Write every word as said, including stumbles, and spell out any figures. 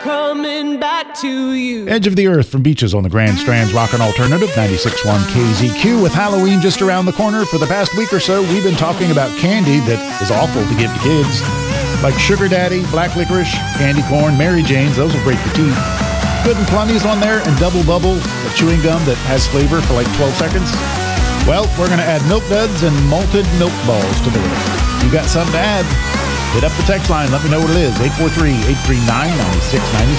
coming back to you. Edge of the Earth from Beaches on the Grand Strands Rockin' Alternative, ninety-six point one K Z Q. With Halloween just around the corner, for the past week or so, we've been talking about candy that is awful to give to kids. Like Sugar Daddy, Black Licorice, Candy Corn, Mary Jane's, those will break your teeth. Good and Plenty's on there, and Double Bubble, the chewing gum that has flavor for like twelve seconds. Well, we're going to add Milk Duds and malted milk balls to the list. You got something to add? Hit up the text line. Let me know what it is. eight four three, eight three nine, nine six nine six.